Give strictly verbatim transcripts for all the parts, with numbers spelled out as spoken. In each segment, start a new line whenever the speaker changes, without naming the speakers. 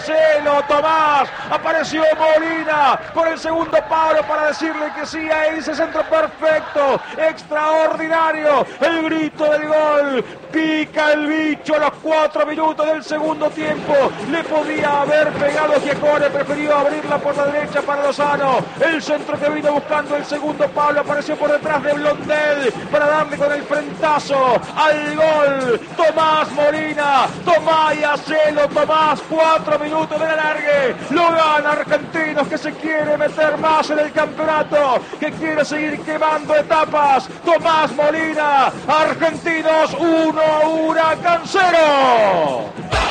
hacelo, Tomás. Apareció Molina por el segundo palo para decirle que sí a ese centro perfecto, extraordinario. El grito del gol. Pica el bicho a los cuatro minutos del segundo tiempo. Le podía haber pegado Giacone, prefirió abrirla por la derecha para Lozano. El centro que vino buscando el segundo palo apareció por detrás de Blondel para darle con el frentazo al gol. Tomás Molina, Tomás y hacelo, Tomás. Cuatro minutos de alargue. Lo gana Argentinos, que se quiere meter más en el campeonato, que quiere seguir quemando etapas. Tomás Molina, Argentinos uno, Huracán cero.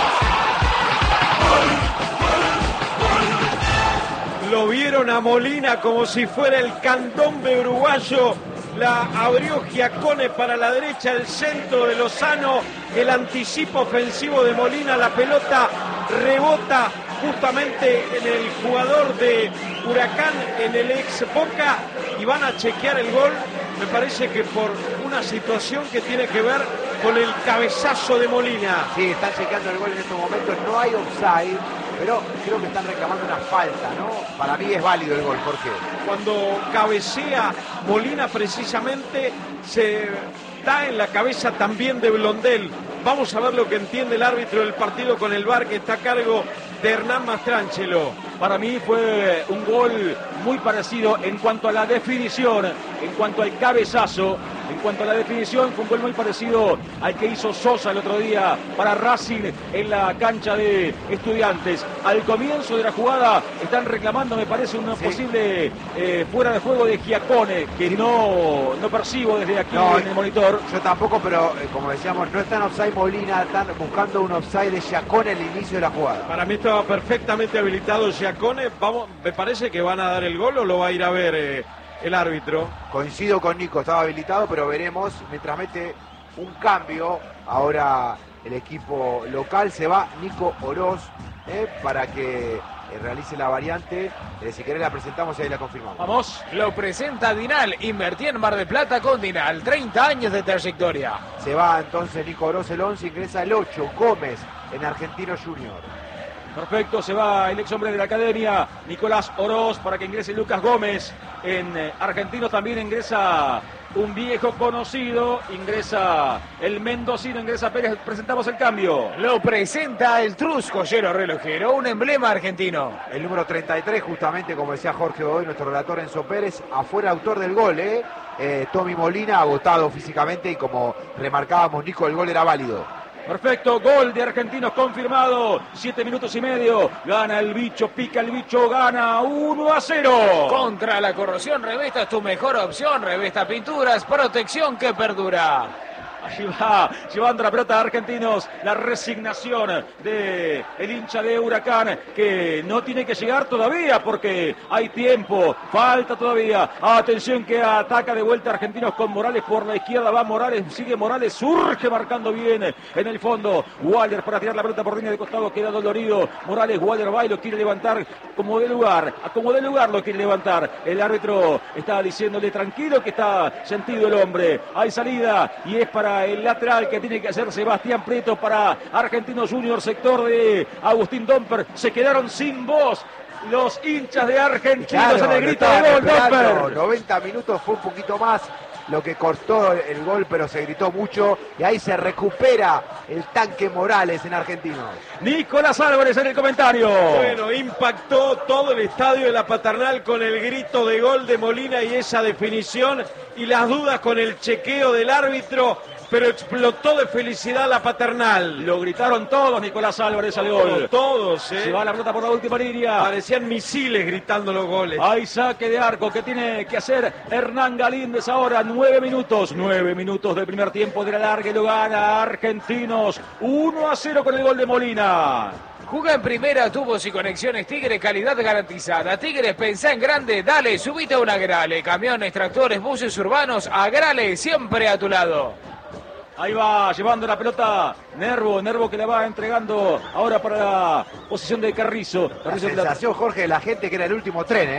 Lo vieron a Molina como si fuera el candombe uruguayo. La abrió Giacone para la derecha, el centro de Lozano, el anticipo ofensivo de Molina, la pelota rebota justamente en el jugador de Huracán, en el ex Boca, y van a chequear el gol. Me parece que por una situación que tiene que ver con el cabezazo de Molina.
Sí, están chequeando el gol en estos momentos, no hay offside, pero creo que están reclamando una falta, ¿no? Para mí es válido el gol, ¿por qué?
Cuando cabecea Molina precisamente se da en la cabeza también de Blondel. Vamos a ver lo que entiende el árbitro del partido con el V A R, que está a cargo de Hernán Mastrangelo.
Para mí fue un gol muy parecido en cuanto a la definición, en cuanto al cabezazo, en cuanto a la definición, fue un gol muy parecido al que hizo Sosa el otro día para Racing en la cancha de Estudiantes. Al comienzo de la jugada están reclamando, me parece, una sí. posible eh, fuera de juego de Giacone, que no, no percibo desde aquí no, en el monitor.
Yo tampoco, pero eh, como decíamos, no está en offside Molina, están buscando un offside de Giacone al inicio de la jugada.
Para mí estaba perfectamente habilitado Giacone. Vamos, me parece que van a dar el gol o lo va a ir a ver eh, el árbitro.
Coincido con Nico, estaba habilitado, pero veremos mientras mete un cambio. Ahora el equipo local se va Nico Oroz eh, para que eh, realice la variante. Eh, si querés la presentamos y ahí la confirmamos.
Vamos. Lo presenta Dinal. Invertí en Mar del Plata con Dinal. treinta años de trayectoria.
Se va entonces Nico Oroz el once, ingresa el ocho, Gómez en Argentino Junior.
Perfecto, se va el ex hombre de la academia, Nicolás Oroz, para que ingrese Lucas Gómez. En eh, Argentinos también ingresa un viejo conocido, ingresa el mendocino, ingresa Pérez. Presentamos el cambio.
Lo presenta el Truscollero relojero, un emblema argentino.
El número treinta y tres, justamente como decía Jorge Godoy, nuestro relator Enzo Pérez, afuera autor del gol, ¿eh? Eh, Tommy Molina, agotado físicamente, y como remarcábamos, Nico, el gol era válido.
Perfecto, gol de Argentinos confirmado. Siete minutos y medio. Gana el bicho, pica el bicho, gana uno a cero.
Contra la corrosión, Revesta es tu mejor opción. Revesta Pinturas, protección que perdura.
Allí va, llevando la pelota a Argentinos, la resignación de el hincha de Huracán, que no tiene que llegar todavía porque hay tiempo, falta todavía. Atención que ataca de vuelta Argentinos con Morales por la izquierda, va Morales, sigue Morales, surge marcando bien en el fondo. Waller para tirar la pelota por línea de costado, queda dolorido. Morales, Waller va y lo quiere levantar como de lugar, a como de lugar lo quiere levantar. El árbitro está diciéndole tranquilo, que está sentido el hombre. Hay salida y es para el lateral que tiene que hacer Sebastián Prieto para Argentinos Junior, sector de Agustín Domper. Se quedaron sin voz los hinchas de Argentinos, claro, en el grito de gol. Domper.
noventa minutos fue un poquito más lo que cortó el gol, pero se gritó mucho y ahí se recupera el tanque Morales en Argentinos.
Nicolás Álvarez en el comentario.
Bueno, impactó todo el estadio de la Paternal con el grito de gol de Molina y esa definición, y las dudas con el chequeo del árbitro, pero explotó de felicidad la Paternal.
Lo gritaron todos, Nicolás Álvarez al gol.
Todos, ¿eh?
Se va la pelota por la última línea.
Parecían misiles gritando los goles.
Hay saque de arco que tiene que hacer Hernán Galíndez ahora. Nueve minutos. Nueve minutos del primer tiempo de la larga y lo gana Argentinos. uno a cero con el gol de Molina.
Juega en primera, tubos y conexiones Tigre, calidad garantizada. Tigres, pensá en grande, dale, subite a una Agrale. Camiones, tractores, buses urbanos, Agrale, siempre a tu lado.
Ahí va llevando la pelota Nervo, Nervo que la va entregando ahora para la posición de Carrizo.
La
Carrizo
sensación, la... Jorge, de la gente que era el último tren, ¿eh?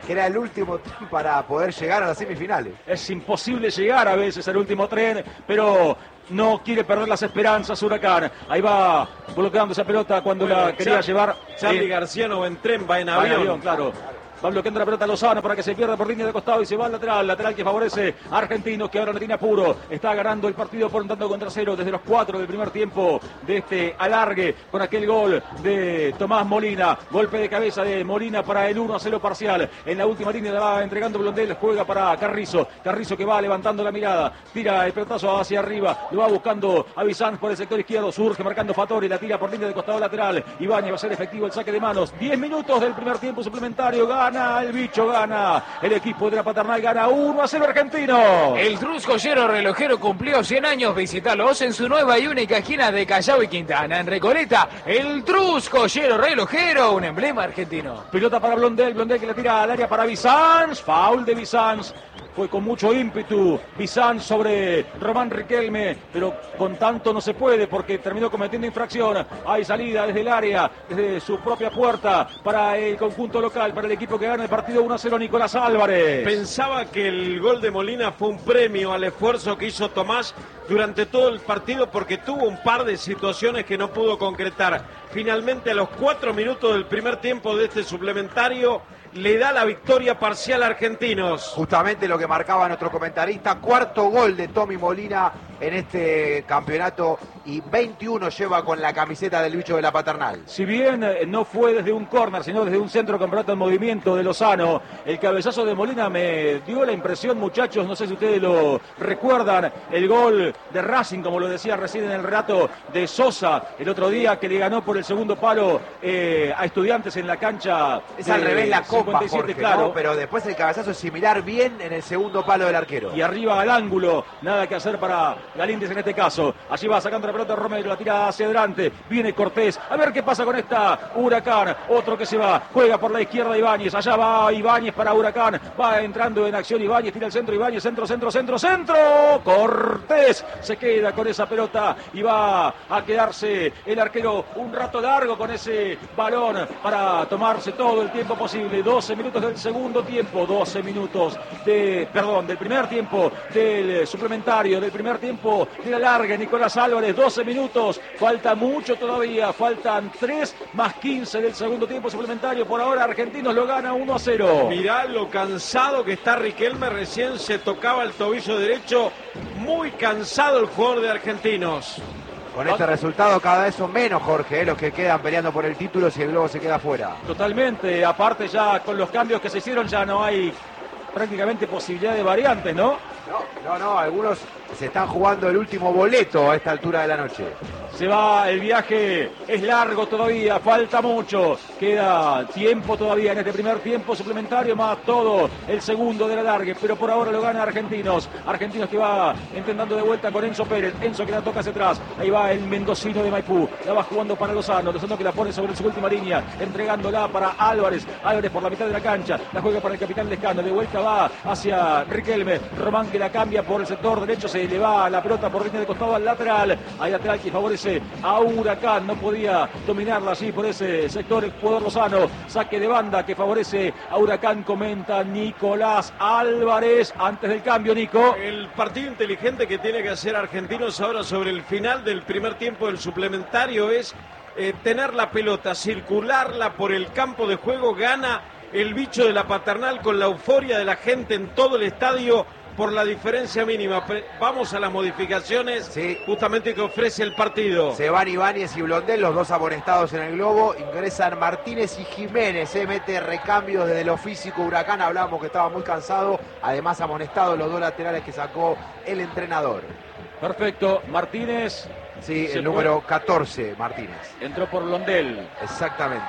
que era el último tren para poder llegar a las semifinales.
Es imposible llegar a veces al último tren, pero no quiere perder las esperanzas Huracán. Ahí va bloqueando esa pelota cuando bueno, la quería Char llevar.
Charly
eh,
García no va en tren, va en
va
avión.
En avión, claro. Va bloqueando la pelota Lozano para que se pierda por línea de costado y se va al lateral. Lateral que favorece a Argentinos, que ahora no tiene apuro. Está ganando el partido por un tanto contra cero desde los cuatro del primer tiempo de este alargue con aquel gol de Tomás Molina. Golpe de cabeza de Molina para el uno a cero parcial. En la última línea la va entregando Blondel. Juega para Carrizo. Carrizo que va levantando la mirada. Tira el pelotazo hacia arriba. Lo va buscando a Bizán por el sector izquierdo. Surge marcando Fattori. La tira por línea de costado lateral. Ibáñez va a ser efectivo el saque de manos. diez minutos del primer tiempo suplementario. Gana. Gana el bicho, gana el equipo de la Paternal, gana uno a cero Argentino.
El Trus Joyero Relojero cumplió cien años. Visítalos en su nueva y única esquina de Callao y Quintana. En Recoleta, el Trus Joyero Relojero, un emblema argentino.
Pelota para Blondel, Blondel que la tira al área para Bizanz. Foul de Bizanz. Fue con mucho ímpetu Bizanz sobre Román Riquelme, pero con tanto no se puede porque terminó cometiendo infracción. Hay salida desde el área, desde su propia puerta para el conjunto local, para el equipo que gana el partido uno a cero, Nicolás Álvarez.
Pensaba que el gol de Molina fue un premio al esfuerzo que hizo Tomás durante todo el partido porque tuvo un par de situaciones que no pudo concretar. Finalmente, a los cuatro minutos del primer tiempo de este suplementario, le da la victoria parcial a Argentinos.
Justamente lo que marcaba nuestro comentarista, cuarto gol de Tommy Molina en este campeonato y veintiuno lleva con la camiseta del bicho de la Paternal.
Si bien eh, no fue desde un córner, sino desde un centro campeonato en movimiento de Lozano, el cabezazo de Molina me dio la impresión, muchachos, no sé si ustedes lo recuerdan, el gol de Racing, como lo decía recién en el relato de Sosa, el otro día que le ganó por el segundo palo eh, a Estudiantes en la cancha.
Es al revés la copa. Jorge,
claro.
¿no? Pero después el cabezazo es similar bien en el segundo palo del arquero.
Y arriba al ángulo, nada que hacer para Galíndez en este caso. Allí va sacando la pelota Romero, la tira hacia adelante. Viene Cortés, a ver qué pasa con esta Huracán. Otro que se va, juega por la izquierda Ibáñez. Allá va Ibáñez para Huracán. Va entrando en acción Ibáñez, tira el centro Ibáñez, centro, centro, centro, centro. Cortés se queda con esa pelota y va a quedarse el arquero un rato largo con ese balón para tomarse todo el tiempo posible. doce minutos del segundo tiempo, doce minutos de, perdón, del primer tiempo, del suplementario, del primer tiempo de la larga, Nicolás Álvarez, doce minutos, falta mucho todavía, faltan tres más quince del segundo tiempo suplementario, por ahora Argentinos lo gana uno a cero.
Mirá lo cansado que está Riquelme, recién se tocaba el tobillo derecho, muy cansado el jugador de Argentinos.
Con este resultado cada vez son menos, Jorge, eh, los que quedan peleando por el título si el Globo se queda fuera.
Totalmente, aparte ya con los cambios que se hicieron ya no hay prácticamente posibilidad de variantes, ¿no?
No, no, no, algunos se están jugando el último boleto a esta altura de la noche.
Se va, el viaje es largo todavía, falta mucho, queda tiempo todavía en este primer tiempo suplementario, más todo el segundo de la largue, pero por ahora lo gana Argentinos, Argentinos que va intentando de vuelta con Enzo Pérez, Enzo que la toca hacia atrás, ahí va el mendocino de Maipú, la va jugando para Lozano, Lozano que la pone sobre su última línea, entregándola para Álvarez, Álvarez por la mitad de la cancha, la juega para el capitán Lescano, de vuelta va hacia Riquelme, Román que la cambia por el sector derecho, se le va la pelota por línea de costado al lateral, hay lateral que favorece a Huracán, no podía dominarla así por ese sector el jugador Lozano, saque de banda que favorece a Huracán, comenta Nicolás Álvarez antes del cambio. Nico,
el partido inteligente que tiene que hacer Argentinos ahora sobre el final del primer tiempo del suplementario es eh, tener la pelota, circularla por el campo de juego, gana el bicho de la Paternal con la euforia de la gente en todo el estadio por la diferencia mínima. Vamos a las modificaciones, sí, justamente que ofrece el partido.
Se van Ibáñez y Blondel, los dos amonestados en el Globo. Ingresan Martínez y Jiménez. Se mete recambios desde lo físico. Huracán, hablábamos que estaba muy cansado. Además amonestados los dos laterales que sacó el entrenador.
Perfecto, Martínez.
Sí, el número fue... catorce, Martínez.
Entró por Blondel.
Exactamente.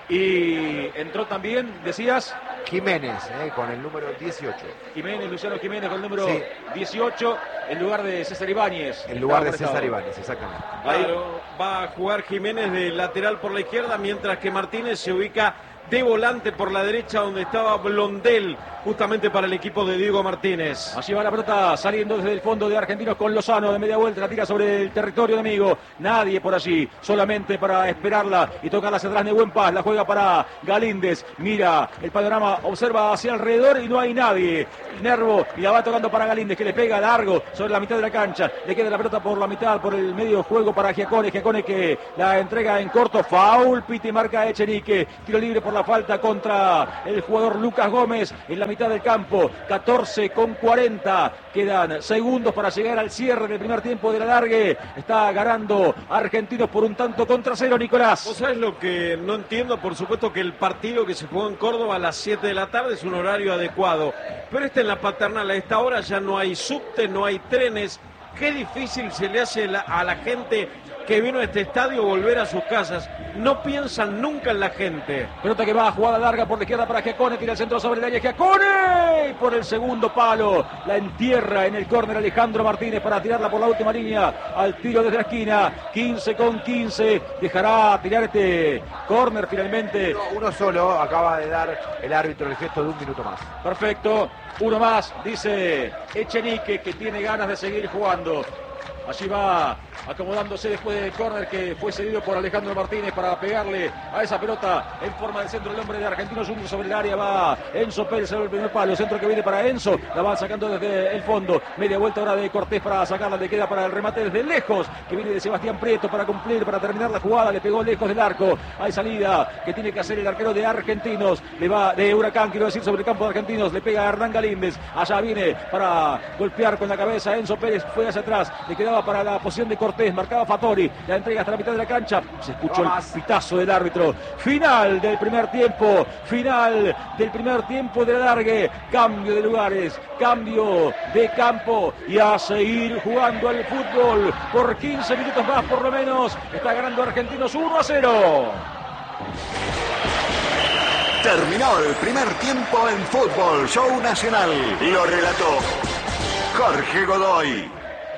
Y entró también, decías...
Jiménez, eh, con el número dieciocho.
Jiménez, Luciano Jiménez con el número
sí.
dieciocho, en lugar de César Ibáñez.
En lugar de César Ibáñez, exactamente.
Claro, va a jugar Jiménez de lateral por la izquierda, mientras que Martínez se ubica de volante por la derecha donde estaba Blondel, justamente para el equipo de Diego Martínez.
Allí va la pelota saliendo desde el fondo de Argentinos con Lozano de media vuelta, la tira sobre el territorio enemigo, nadie por allí, solamente para esperarla y tocarla hacia atrás de Buen Paz, la juega para Galíndez, mira el panorama, observa hacia alrededor y no hay nadie, Nervo y la va tocando para Galíndez que le pega largo sobre la mitad de la cancha, le queda la pelota por la mitad, por el medio juego para Giacone, Giacone que la entrega en corto, foul, piti marca Echenique, tiro libre por la falta contra el jugador Lucas Gómez en la mitad del campo, catorce con cuarenta, quedan segundos para llegar al cierre del primer tiempo de la largue, está ganando Argentinos por un tanto contra cero, Nicolás.
¿Vos sabés lo que no entiendo? Por supuesto que el partido que se jugó en Córdoba a las siete de la tarde es un horario adecuado, pero este en la Paternal a esta hora ya no hay subte, no hay trenes, qué difícil se le hace a la gente que vino a este estadio volver a sus casas. No piensan nunca en la gente.
Pelota que va, jugada larga por la izquierda para Giacone, tira el centro sobre el área, Giacone por el segundo palo, la entierra en el córner Alejandro Martínez para tirarla por la última línea, al tiro desde la esquina, quince con quince, dejará tirar este córner finalmente.
Uno, uno solo, acaba de dar el árbitro el gesto de un minuto más.
Perfecto, uno más, dice Echenique que tiene ganas de seguir jugando. Allí va acomodándose después del córner que fue cedido por Alejandro Martínez para pegarle a esa pelota en forma de centro. El hombre de Argentinos Juniors sobre el área va Enzo Pérez en el primer palo. Centro que viene para Enzo. La van sacando desde el fondo. Media vuelta ahora de Cortés para sacarla. Le queda para el remate desde lejos. Que viene de Sebastián Prieto para cumplir, para terminar la jugada. Le pegó lejos del arco. Hay salida que tiene que hacer el arquero de Argentinos. Le va de Huracán, quiero decir, sobre el campo de Argentinos. Le pega a Hernán Galíndez. Allá viene para golpear con la cabeza. Enzo Pérez fue hacia atrás. Le quedaba para la posición de Cortés, marcaba Fattori, la entrega hasta la mitad de la cancha, se escuchó el pitazo del árbitro, final del primer tiempo, final del primer tiempo de la largue, cambio de lugares, cambio de campo y a seguir jugando al fútbol por quince minutos más por lo menos, está ganando Argentinos uno a cero.
Terminó el primer tiempo en Fútbol Show Nacional, lo relató Jorge Godoy.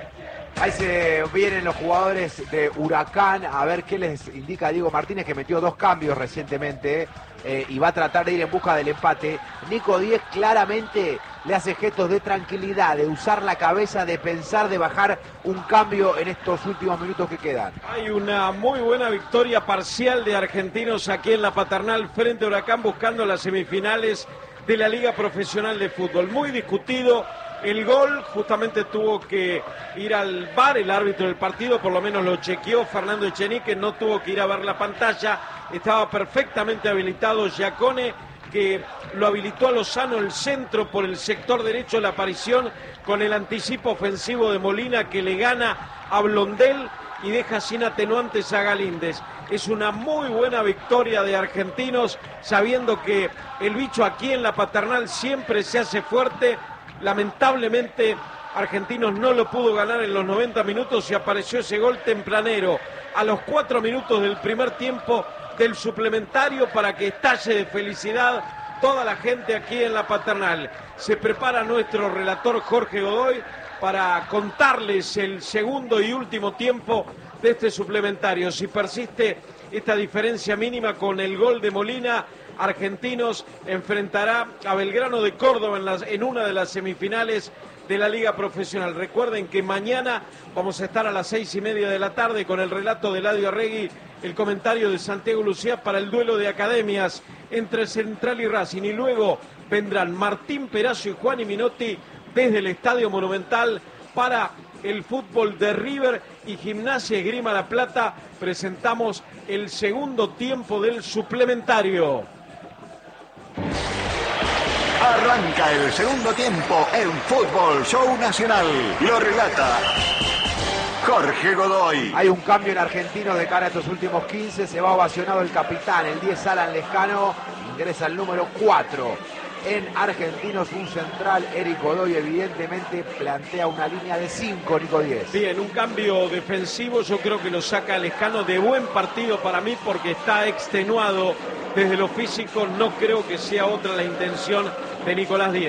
Ahí se vienen los jugadores de Huracán a ver qué les indica Diego Martínez, que metió dos cambios recientemente eh, y va a tratar de ir en busca del empate. Nico Díez claramente le hace gestos de tranquilidad, de usar la cabeza, de pensar, de bajar un cambio en estos últimos minutos que quedan.
Hay una muy buena victoria parcial de Argentinos aquí en la Paternal frente a Huracán, buscando las semifinales de la Liga Profesional de Fútbol. Muy discutido. El gol justamente tuvo que ir al V A R, el árbitro del partido, por lo menos lo chequeó Fernando Echenique, no tuvo que ir a ver la pantalla, estaba perfectamente habilitado Giacone, que lo habilitó a Lozano el centro por el sector derecho de la aparición, con el anticipo ofensivo de Molina que le gana a Blondel y deja sin atenuantes a Galíndez. Es una muy buena victoria de Argentinos, sabiendo que el bicho aquí en la Paternal siempre se hace fuerte. Lamentablemente Argentinos no lo pudo ganar en los noventa minutos y apareció ese gol tempranero a los cuatro minutos del primer tiempo del suplementario para que estalle de felicidad toda la gente aquí en la Paternal. Se prepara nuestro relator Jorge Godoy para contarles el segundo y último tiempo de este suplementario. Si persiste esta diferencia mínima con el gol de Molina, Argentinos enfrentará a Belgrano de Córdoba en, las, en una de las semifinales de la Liga Profesional. Recuerden que mañana vamos a estar a las seis y media de la tarde con el relato de Eladio Arregui, el comentario de Santiago Lucía para el duelo de academias entre Central y Racing. Y luego vendrán Martín Perazo y Juan Minotti desde el Estadio Monumental para el fútbol de River y Gimnasia Esgrima La Plata. Presentamos el segundo tiempo del suplementario.
Arranca el segundo tiempo en Fútbol Show Nacional. Lo relata Jorge Godoy.
Hay un cambio en Argentinos de cara a estos últimos quince. Se va ovacionado el capitán, el diez Alan Lescano. Ingresa el número cuatro. En Argentinos, un central, Eric Godoy, evidentemente plantea una línea de cinco, Nico Díez.
Bien, un cambio defensivo, yo creo que lo saca Lescano de buen partido para mí porque está extenuado desde lo físico. No creo que sea otra la intención de Nicolás Díez.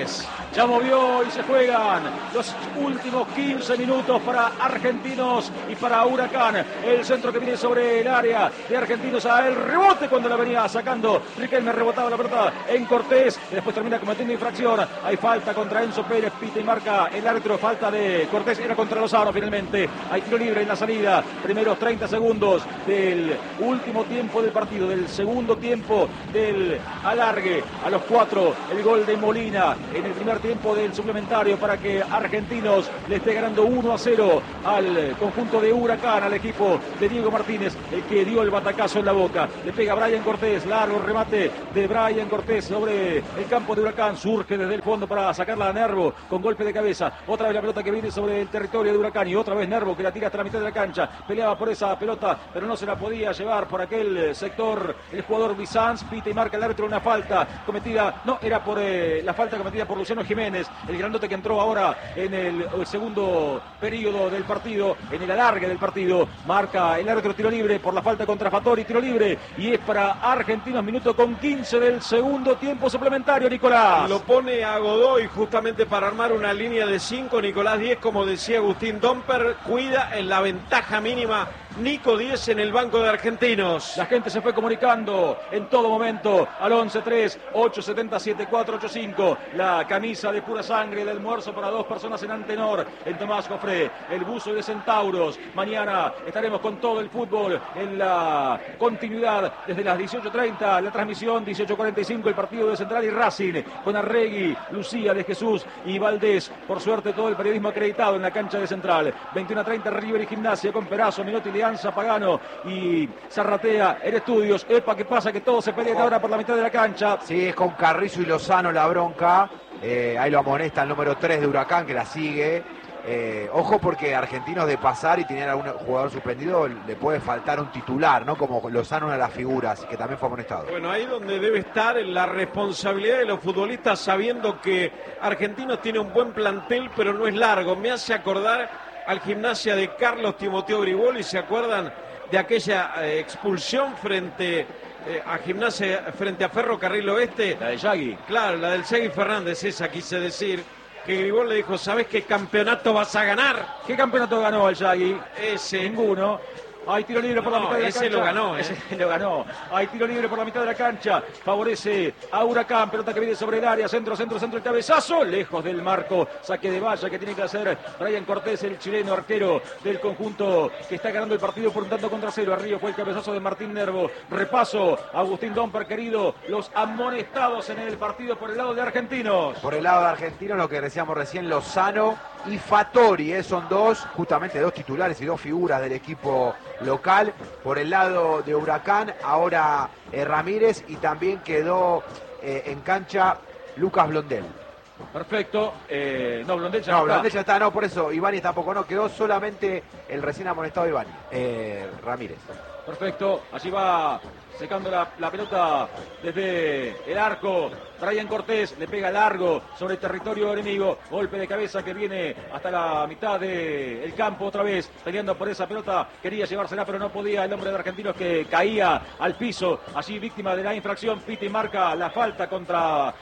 Ya movió y se juegan los últimos quince minutos para Argentinos y para Huracán. El centro que viene sobre el área de Argentinos, a el rebote cuando la venía sacando Riquelme, rebotaba la pelota en Cortés, y después termina cometiendo infracción. Hay falta contra Enzo Pérez, pita y marca el árbitro, falta de Cortés, era contra Lozano finalmente. Hay tiro libre en la salida, primeros treinta segundos del último tiempo del partido, del segundo tiempo del alargue. A los cuatro, el gol de Molina en el primer tiempo del suplementario para que Argentinos le esté ganando uno a cero al conjunto de Huracán, al equipo de Diego Martínez, el que dio el batacazo en la boca. Le pega Brian Cortés, largo remate de Brian Cortés sobre el campo de Huracán, surge desde el fondo para sacarla a Nervo con golpe de cabeza. Otra vez la pelota que viene sobre el territorio de Huracán y otra vez Nervo que la tira hasta la mitad de la cancha. Peleaba por esa pelota, pero no se la podía llevar por aquel sector el jugador Bizanz. Pita y marca el árbitro una falta cometida, no, era por eh, la falta cometida por Luciano Jiménez, el grandote que entró ahora en el, el segundo periodo del partido, en el alargue del partido. Marca el árbitro tiro libre por la falta contra Fattori, tiro libre, y es para Argentinos, minuto con quince del segundo tiempo suplementario, Nicolás.
Lo pone a Godoy justamente para armar una línea de cinco, Nicolás diez, como decía Agustín Domper, cuida en la ventaja mínima Nico diez en el banco de Argentinos.
La gente se fue comunicando en todo momento al once tres ocho siete siete cuatro ocho cinco. La camisa de pura sangre, el almuerzo para dos personas en Antenor, en Tomás Jofré, el buzo de Centauros. Mañana estaremos con todo el fútbol en la continuidad desde las dieciocho treinta, la transmisión dieciocho cuarenta y cinco, el partido de Central y Racing, con Arregui, Lucía de Jesús y Valdés. Por suerte todo el periodismo acreditado en la cancha de Central. veintiuno treinta River y Gimnasia con Perazo, Minotti, Alianza, Pagano y Zarratea en estudios. Epa, ¿qué pasa? Que todos se pelean ahora por la mitad de la cancha.
Sí, es con Carrizo y Lozano la bronca. Eh, ahí lo amonesta el número tres de Huracán, que la sigue. Eh, ojo, porque Argentinos de pasar y tener algún jugador suspendido le puede faltar un titular, ¿no? Como Lozano, una de las figuras, que también fue amonestado.
Bueno, ahí donde debe estar la responsabilidad de los futbolistas, sabiendo que Argentinos tiene un buen plantel, pero no es largo. Me hace acordar al Gimnasia de Carlos Timoteo Griboli, ¿se acuerdan de aquella eh, expulsión frente eh, a Gimnasia, frente a Ferrocarril Oeste?
La de Yagui.
Claro, la del Yagui Fernández, esa quise decir, que Gribol le dijo, ¿sabes qué campeonato vas a ganar?
¿Qué campeonato ganó el Yagui?
Ese.
Ninguno. Hay tiro libre por la
No,
mitad de la
ese
cancha.
lo ganó, ¿eh?
Ese lo ganó. Hay tiro libre por la mitad de la cancha. Favorece a Huracán. Pelota que viene sobre el área. Centro, centro, centro. El cabezazo. Lejos del marco. Saque de valla que tiene que hacer Brian Cortés, el chileno arquero del conjunto que está ganando el partido por un tanto contra cero. Arriba fue el cabezazo de Martín Nervo. Repaso. Agustín Domper, querido. Los amonestados en el partido por el lado de Argentinos.
Por el lado de Argentinos, lo que decíamos recién, Lozano y Fattori, ¿eh? Son dos, justamente dos titulares y dos figuras del equipo local. Por el lado de Huracán, ahora eh, Ramírez, y también quedó eh, en cancha Lucas Blondel.
Perfecto. Eh, no, Blondel ya
No,
no está.
Blondel ya está, no, por eso Ibáñez tampoco no, quedó solamente el recién amonestado Ibáñez, eh, Ramírez.
Perfecto, allí va secando la, la pelota desde el arco. Brian Cortés le pega largo sobre el territorio enemigo. Golpe de cabeza que viene hasta la mitad del campo otra vez. Peleando por esa pelota. Quería llevársela pero no podía. El hombre de Argentinos que caía al piso. Allí víctima de la infracción. Piti marca la falta contra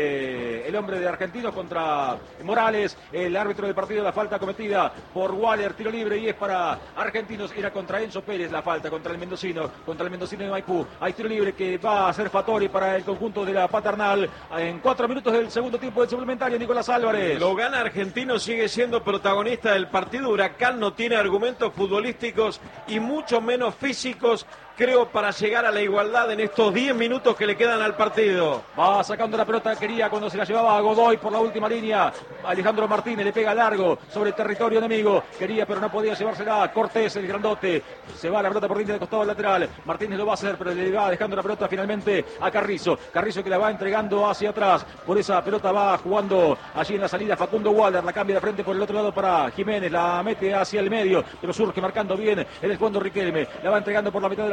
eh, el hombre de Argentinos, contra Morales. El árbitro del partido, la falta cometida por Waller. Tiro libre y es para Argentinos. Era contra Enzo Pérez la falta, contra el mendocino. Contra el mendocino de Maipú. Hay tiro libre que va a hacer Fattori para el conjunto de la Paternal. En cuatro minutos del segundo tiempo del suplementario, Nicolás Álvarez.
Lo gana Argentino, sigue siendo protagonista del partido. Huracán no tiene argumentos futbolísticos y mucho menos físicos, creo, para llegar a la igualdad en estos diez minutos que le quedan al partido.
Va sacando la pelota, quería cuando se la llevaba a Godoy por la última línea. Alejandro Martínez le pega largo sobre el territorio enemigo. Quería pero no podía llevársela. Cortés, el grandote. Se va la pelota por dentro del costado lateral. Martínez lo va a hacer, pero le va dejando la pelota finalmente a Carrizo. Carrizo que la va entregando hacia atrás. Por esa pelota va jugando allí en la salida Facundo Waller. La cambia de frente por el otro lado para Jiménez. La mete hacia el medio, pero surge marcando bien en el fondo Riquelme. La va entregando por la mitad de la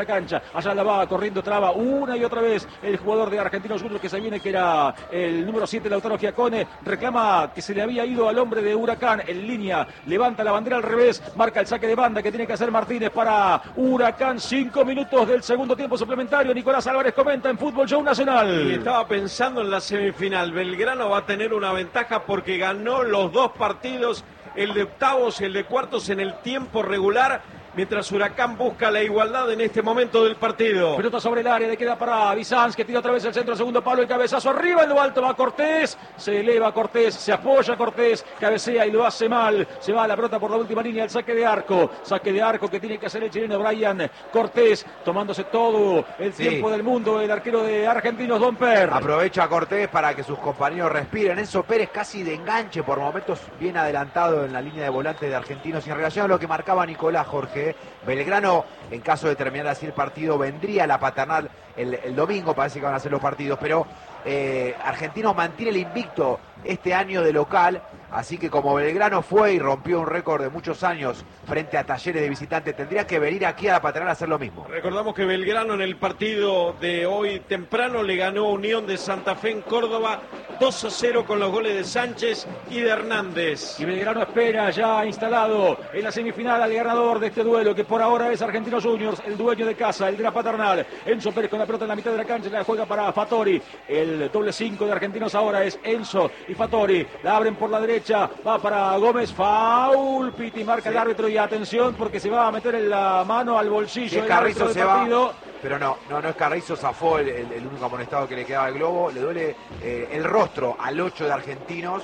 cancha. Allá la va corriendo, traba una y otra vez el jugador de Argentinos Juniors que se viene, que era el número siete, Lautaro Giacone. Reclama que se le había ido al hombre de Huracán en línea. Levanta la bandera al revés. Marca el saque de banda que tiene que hacer Martínez para Huracán. Cinco minutos del segundo tiempo suplementario. Nicolás Álvarez comenta en Fútbol Show Nacional.
Y estaba pensando en la semifinal. Belgrano va a tener una ventaja porque ganó los dos partidos, el de octavos y el de cuartos, en el tiempo regular, mientras Huracán busca la igualdad en este momento del partido.
Pelota sobre el área, le queda para Bizanz, que tira otra vez el centro, segundo palo, el cabezazo arriba, en lo alto va Cortés, se eleva Cortés, se apoya Cortés, cabecea y lo hace mal, se va la pelota por la última línea, el saque de arco, saque de arco que tiene que hacer el chileno Brian Cortés, tomándose todo el
Sí.
tiempo del mundo, el arquero de Argentinos, Don Per.
Aprovecha Cortés para que sus compañeros respiren. Enzo Pérez casi de enganche, por momentos bien adelantado en la línea de volantes de Argentinos. Y en relación a lo que marcaba Nicolás, Jorge, Belgrano, en caso de terminar así el partido, vendría a la Paternal el, el domingo, parece que van a ser los partidos, pero eh, Argentinos mantiene el invicto este año de local, así que como Belgrano fue y rompió un récord de muchos años frente a Talleres de visitante, tendría que venir aquí a la Paternal a hacer lo mismo.
Recordamos que Belgrano en el partido de hoy temprano le ganó Unión de Santa Fe en Córdoba dos a cero con los goles de Sánchez y de Hernández.
Y Belgrano espera ya instalado en la semifinal al ganador de este duelo, que por ahora es Argentinos Juniors, el dueño de casa, el de la Paternal. Enzo Pérez con la pelota en la mitad de la cancha, la juega para Fattori. El doble cinco de Argentinos ahora es Enzo y Fattori. La abren por la derecha, va para Gómez, foul, Piti marca el árbitro y atención porque se va a meter en la mano al bolsillo.
Si es
el
Carrizo
árbitro
se
del
va,
partido.
pero no, no, no es Carrizo, zafó el, el, el único amonestado que le quedaba al globo. Le duele eh, el rostro al ocho de Argentinos,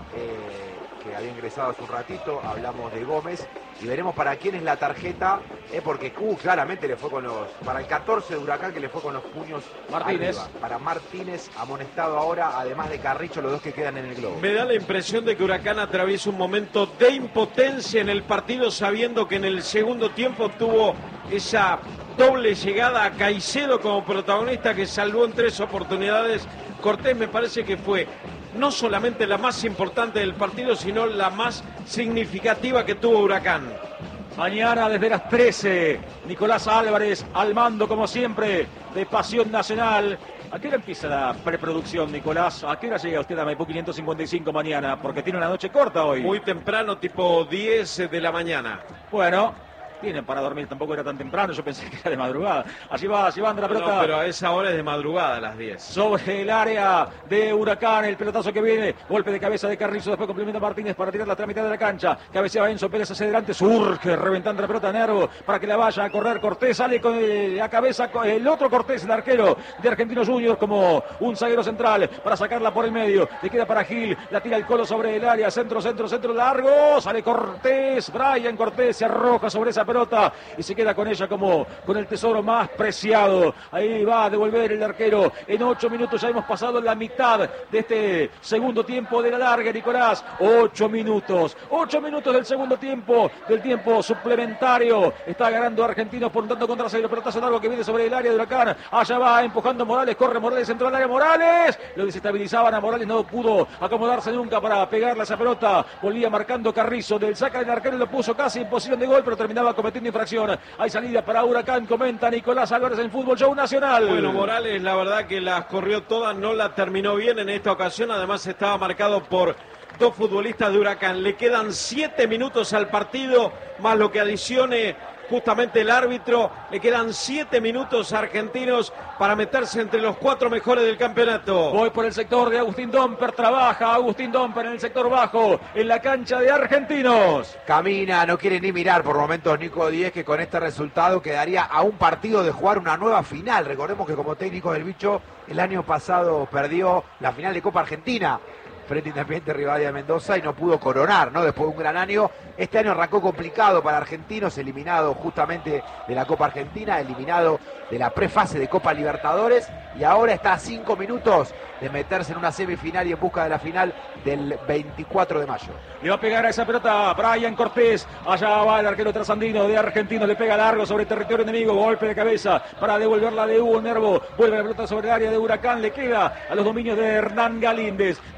eh, que había ingresado hace un ratito. Hablamos de Gómez y veremos para quién es la tarjeta, eh, porque Q claramente le fue con los, para el catorce de Huracán, que le fue con los puños
Martínez.
arriba. Para Martínez, amonestado ahora, además de Carricho, los dos que quedan en el globo.
Me da la impresión de que Huracán atraviesa un momento de impotencia en el partido, sabiendo que en el segundo tiempo tuvo esa doble llegada a Caicedo como protagonista, que salvó en tres oportunidades. Cortés me parece que fue no solamente la más importante del partido, sino la más significativa que tuvo Huracán.
Mañana desde las trece, Nicolás Álvarez al mando, como siempre, de Pasión Nacional. ¿A qué hora empieza la preproducción, Nicolás? ¿A qué hora llega usted a Maipú quinientos cincuenta y cinco mañana? Porque tiene una noche corta hoy.
Muy temprano, tipo diez de la mañana.
Bueno, tienen para dormir, tampoco era tan temprano, yo pensé que era de madrugada. Allí va, allí va la pelota.
No, pero a esa hora es de madrugada, a las diez.
Sobre el área de Huracán, el pelotazo que viene, golpe de cabeza de Carrizo, después complementa Martínez para tirar la otra mitad de la cancha, cabeceaba Enzo Pérez hacia adelante, surge, reventando la pelota a Nervo, para que la vaya a correr Cortés, sale con el, la cabeza, el otro Cortés, el arquero de Argentinos Juniors, como un zaguero central, para sacarla por el medio, le queda para Gil, la tira el Colo sobre el área, centro, centro, centro, largo, sale Cortés, Brian Cortés se arroja sobre esa pelota y se queda con ella como con el tesoro más preciado. Ahí va a devolver el arquero. En ocho minutos ya hemos pasado la mitad de este segundo tiempo de la larga, Nicolás. Ocho minutos. Ocho minutos del segundo tiempo, del tiempo suplementario. Está ganando Argentinos por un tanto contra cero. Pelotazo largo que viene sobre el área de Huracán. Allá va empujando Morales. Corre Morales, entró al área Morales. Lo desestabilizaban a Morales. No pudo acomodarse nunca para pegarle a esa pelota. Volvía marcando Carrizo. Del saca del arquero y lo puso casi en posición de gol, pero terminaba cometiendo infracción. Hay salida para Huracán, comenta Nicolás Álvarez en Fútbol Show Nacional.
Bueno, Morales, la verdad que las corrió todas, no la terminó bien en esta ocasión. Además estaba marcado por dos futbolistas de Huracán. Le quedan siete minutos al partido, más lo que adicione justamente el árbitro. Le quedan siete minutos a Argentinos para meterse entre los cuatro mejores del campeonato.
Voy por el sector de Agustín Domper, trabaja Agustín Domper en el sector bajo, en la cancha de Argentinos.
Camina, no quiere ni mirar por momentos Nico Díez, que con este resultado quedaría a un partido de jugar una nueva final. Recordemos que como técnico del Bicho, el año pasado perdió la final de Copa Argentina frente a Independiente Rivadavia de Mendoza y no pudo coronar, ¿no? Después de un gran año. Este año arrancó complicado para Argentinos, eliminado justamente de la Copa Argentina, eliminado de la prefase de Copa Libertadores, y ahora está a cinco minutos de meterse en una semifinal y en busca de la final del veinticuatro de mayo.
Le va a pegar a esa pelota Brian Cortés. Allá va el arquero trasandino de Argentinos. Le pega largo sobre el territorio enemigo. Golpe de cabeza para devolverla de Hugo Nervo. Vuelve la pelota sobre el área de Huracán. Le queda a los dominios de Hernán Galíndez. Desde las tres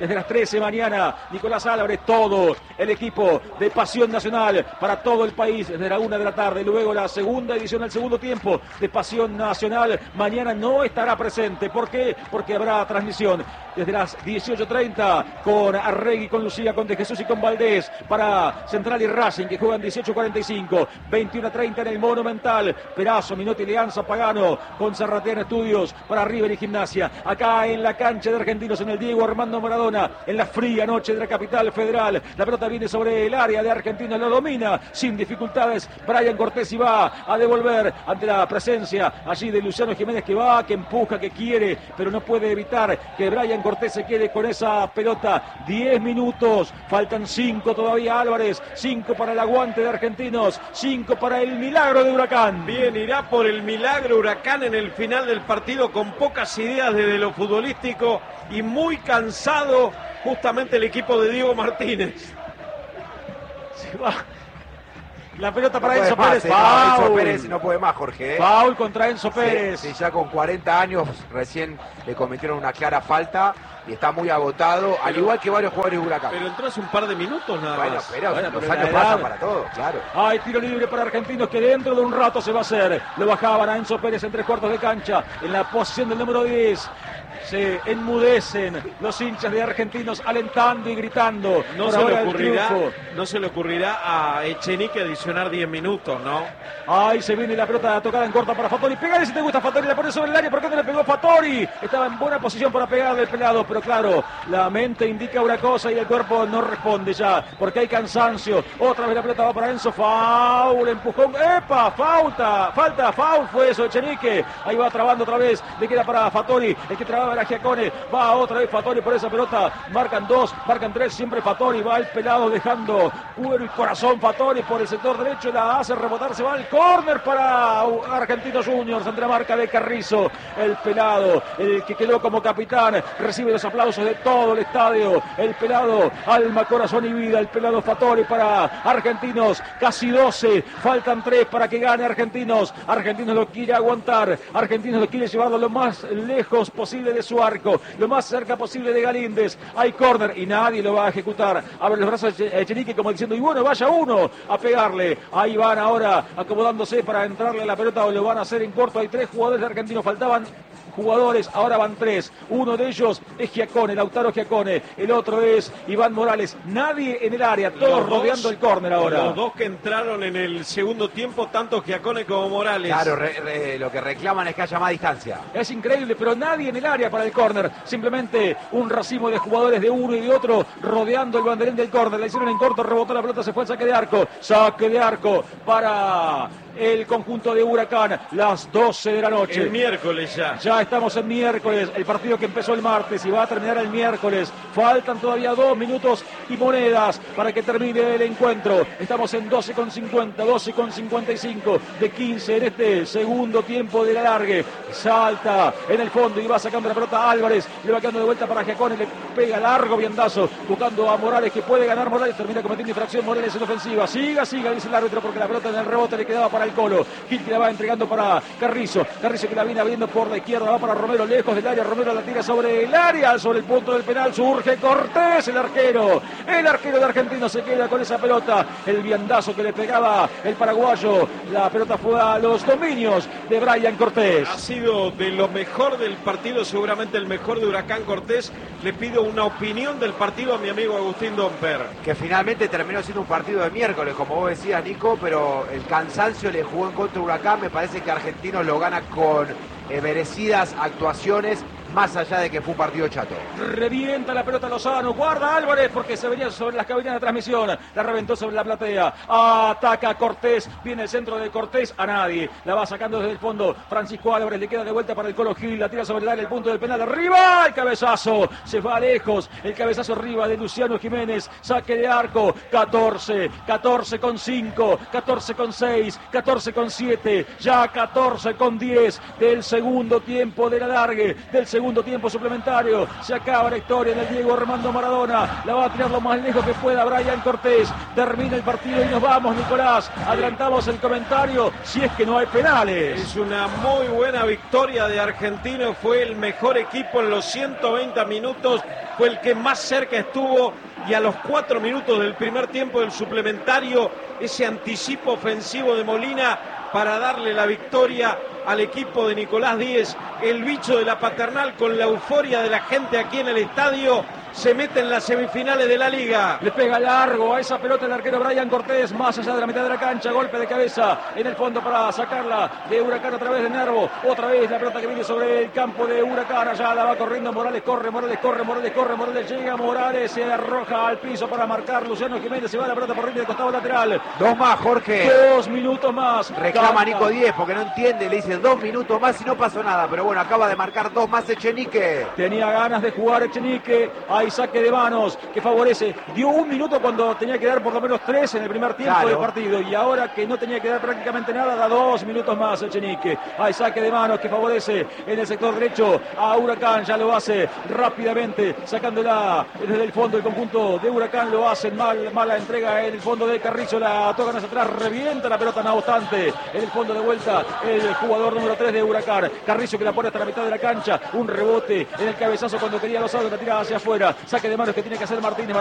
aparece mañana Nicolás Álvarez, todo el equipo de Pasión Nacional para todo el país desde la una de la tarde. Luego la segunda edición, el segundo tiempo de Pasión Nacional. Mañana no estará presente. ¿Por qué? Porque habrá transmisión desde las dieciocho treinta con Arregui, con Lucía, con De Jesús y con Valdés para Central y Racing, que juegan dieciocho cuarenta y cinco, veintiuno treinta en el Monumental. Perazo, Minotti, Leanza, Pagano con Zarratean Estudios para River y Gimnasia. Acá en la cancha de Argentinos, en el Diego Armando Maradona, en la fría noche de la capital federal. La pelota viene sobre el área de Argentinos, lo domina sin dificultades Brian Cortés y va a devolver ante la presencia allí de Luciano Jiménez, que va, que empuja, que quiere, pero no puede evitar que Brian Cortés se quede con esa pelota. diez minutos, faltan cinco todavía. Álvarez, cinco para el aguante de Argentinos, cinco para el milagro de Huracán.
Bien, irá por el milagro Huracán en el final del partido con pocas ideas desde lo futbolístico y muy cansado justamente el equipo de Diego Martínez.
Se va. La pelota para
no
Enzo
más,
Pérez.
Eh,
Foul.
Enzo Pérez no puede más, Jorge. ¿eh?
Foul contra Enzo Pérez.
Sí, sí, ya con cuarenta años recién le cometieron una clara falta y está muy agotado, pero, al igual que varios jugadores de Huracán.
Pero entró hace un par de minutos nada
bueno,
más.
Pero,
bueno,
los
pero
años pasan para todo, claro.
Hay tiro libre para Argentinos que dentro de un rato se va a hacer. Lo bajaban a Enzo Pérez en tres cuartos de cancha, en la posición del número diez. Se enmudecen los hinchas de Argentinos alentando y gritando.
No, se le, ocurrirá, no se le ocurrirá a Echenique adicionar diez minutos, ¿no?
Ahí se viene la pelota tocada en corta para Fattori. Pégale si te gusta Fattori, la pone sobre el área. ¿Por qué no le pegó Fattori? Estaba en buena posición para pegarle el pelado, pero claro, la mente indica una cosa y el cuerpo no responde ya, porque hay cansancio. Otra vez la pelota va para Enzo. Foul, empujón. ¡Epa! Falta, falta, foul fue eso, Echenique. Ahí va trabando otra vez. Le queda para Fattori. El que trababa era Giacone. Va otra vez Fattori por esa pelota. Marcan dos, marcan tres, siempre Fattori. Va el pelado dejando cuero y corazón. Fattori por el sector derecho, la hace rebotar, se va al córner para Argentinos Juniors ante la marca de Carrizo. El pelado, el que quedó como capitán, recibe los aplausos de todo el estadio. El pelado, alma, corazón y vida. El pelado Fattori para Argentinos. Casi doce, faltan tres para que gane Argentinos. Argentinos lo quiere aguantar. Argentinos lo quiere llevarlo lo más lejos posible de su arco, lo más cerca posible de Galíndez. Hay córner y nadie lo va a ejecutar. Abre los brazos a Echenique como diciendo, y bueno, vaya uno a pegarle. Ahí van ahora acomodándose para entrarle a la pelota, o lo van a hacer en corto. Hay tres jugadores de Argentinos, faltaban jugadores, ahora van tres. Uno de ellos es Giacone, Lautaro Giacone. El otro es Iván Morales. Nadie en el área, todos los rodeando dos, el córner ahora.
Los dos que entraron en el segundo tiempo, tanto Giacone como Morales.
Claro, re, re, lo que reclaman es que haya más distancia.
Es increíble, pero nadie en el área para el córner. Simplemente un racimo de jugadores de uno y de otro rodeando el banderín del córner. La hicieron en corto, rebotó la pelota, se fue al saque de arco. Saque de arco para el conjunto de Huracán. Las doce de la noche.
El miércoles ya.
Ya estamos en miércoles. El partido que empezó el martes y va a terminar el miércoles. Faltan todavía dos minutos y monedas para que termine el encuentro. Estamos en doce con cincuenta, doce con cincuenta y cinco de quince en este segundo tiempo de la largue. Salta en el fondo y va sacando la pelota a Álvarez. Le va quedando de vuelta para Giacone. Le pega largo viandazo buscando a Morales, que puede ganar Morales. Termina cometiendo infracción Morales en ofensiva. Siga, siga, dice el árbitro, porque la pelota en el rebote le quedaba para el Colo. Gil que la va entregando para Carrizo. Carrizo que la viene abriendo por la izquierda. Va para Romero, lejos del área. Romero la tira sobre el área, sobre el punto del penal. Surge Cortés, el arquero. El arquero de Argentino se queda con esa pelota. El viandazo que le pegaba el paraguayo. La pelota fue a los dominios de Brian Cortés.
Ha sido de lo mejor del partido, seguramente el mejor de Huracán Cortés. Le pido una opinión del partido a mi amigo Agustín Domper.
Que finalmente terminó siendo un partido de miércoles, como vos decías, Nico, pero el cansancio le jugó en contra de Huracán. Me parece que Argentinos lo gana con eh, merecidas actuaciones, más allá de que fue un partido chato.
Revienta la pelota Lozano, guarda Álvarez porque se venía sobre las cabinas de transmisión, la reventó sobre la platea, ataca Cortés, viene el centro de Cortés, a nadie, la va sacando desde el fondo Francisco Álvarez, le queda de vuelta para el Colo Gil, la tira sobre el área, el punto del penal, arriba, el cabezazo, se va lejos, el cabezazo arriba de Luciano Jiménez, saque de arco, catorce, catorce con cinco, catorce con seis, catorce con siete, ya catorce con diez del segundo tiempo de la largue, del segundo segundo tiempo suplementario. Se acaba la historia del Diego Armando Maradona. La va a tirar lo más lejos que pueda Brian Cortés. Termina el partido y nos vamos, Nicolás. Adelantamos el comentario si es que no hay penales.
Es una muy buena victoria de Argentino. Fue el mejor equipo en los ciento veinte minutos. Fue el que más cerca estuvo. Y a los cuatro minutos del primer tiempo del suplementario, ese anticipo ofensivo de Molina para darle la victoria al equipo de Nicolás Díez. El bicho de la Paternal, con la euforia de la gente aquí en el estadio, se mete en las semifinales de la Liga.
Le pega largo a esa pelota el arquero Brian Cortés, más allá de la mitad de la cancha, golpe de cabeza en el fondo para sacarla de Huracán a través de Nervo. Otra vez la pelota que viene sobre el campo de Huracán, allá la va corriendo Morales, corre, Morales, corre, Morales, corre, Morales, llega, Morales, se arroja al piso para marcar, Luciano Jiménez, se va la pelota por rinde de costado lateral.
Dos más, Jorge.
Dos minutos más.
Reclama Nico Díez porque no entiende, le dice dos minutos más y no pasó nada, pero bueno, acaba de marcar dos más Echenique.
Tenía ganas de jugar Echenique, hay saque de manos que favorece, dio un minuto cuando tenía que dar por lo menos tres en el primer tiempo
Claro.
del partido, y ahora que no tenía que dar prácticamente nada, da dos minutos más Echenique. Hay saque de manos que favorece en el sector derecho a Huracán, ya lo hace rápidamente, sacándola desde el fondo el conjunto de Huracán, lo hacen mal, mala entrega en el fondo de Carrizo, la tocan hacia atrás, revienta la pelota, no obstante, en el fondo de vuelta el jugador número tres de Huracán, Carrizo que la pone hasta la mitad de la cancha, un rebote en el cabezazo cuando quería los autos, la tira hacia afuera, saque de manos que tiene que hacer Martínez.